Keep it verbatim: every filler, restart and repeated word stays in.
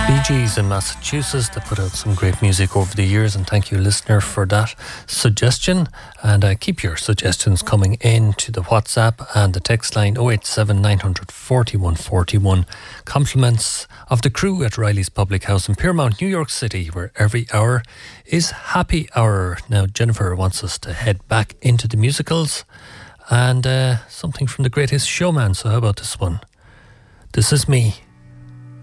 Bee Gees in Massachusetts. They put out some great music over the years, and thank you, listener, for that suggestion. And uh, keep your suggestions coming in to the WhatsApp and the text line oh eight seven nine four one four one. Compliments of the crew at Riley's Public House in Piermont, New York City, where every hour is happy hour. Now, Jennifer wants us to head back into the musicals and uh, something from The Greatest Showman. So how about this one? This Is Me.